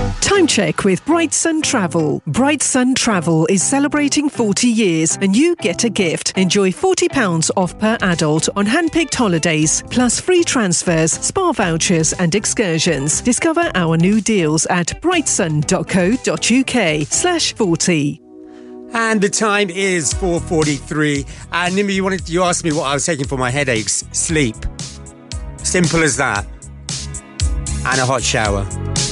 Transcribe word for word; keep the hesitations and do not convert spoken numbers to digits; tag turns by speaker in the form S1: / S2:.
S1: Time check with Bright Sun Travel. Bright Sun Travel is celebrating forty years and you get a gift. Enjoy forty pounds off per adult on hand-picked holidays, plus free transfers, spa vouchers and excursions. Discover our new deals at brightsun.co.uk slash 40.
S2: And the time is four forty-three. And Nimby, you wanted you asked me what I was taking for my headaches. Sleep. Simple as that. And a hot shower.